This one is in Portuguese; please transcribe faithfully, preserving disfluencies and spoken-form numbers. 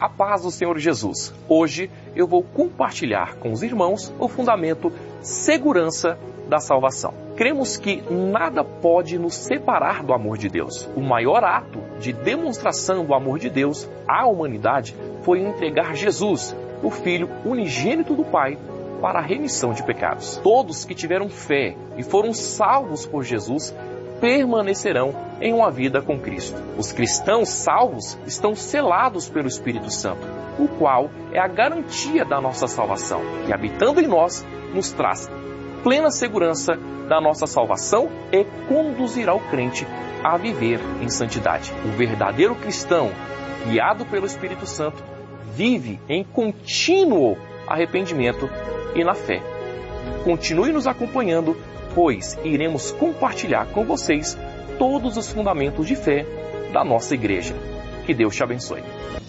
A paz do Senhor Jesus. Hoje eu vou compartilhar com os irmãos o fundamento segurança da salvação. Cremos que nada pode nos separar do amor de Deus. O maior ato de demonstração do amor de Deus à humanidade foi entregar Jesus, o Filho unigênito do Pai, para a remissão de pecados. Todos que tiveram fé e foram salvos por Jesus permanecerão em uma vida com Cristo. Os cristãos salvos estão selados pelo Espírito Santo, o qual é a garantia da nossa salvação, que habitando em nós, nos traz plena segurança da nossa salvação e conduzirá o crente a viver em santidade. O verdadeiro cristão, guiado pelo Espírito Santo, vive em contínuo arrependimento e na fé. Continue nos acompanhando, pois iremos compartilhar com vocês todos os fundamentos de fé da nossa igreja. Que Deus te abençoe.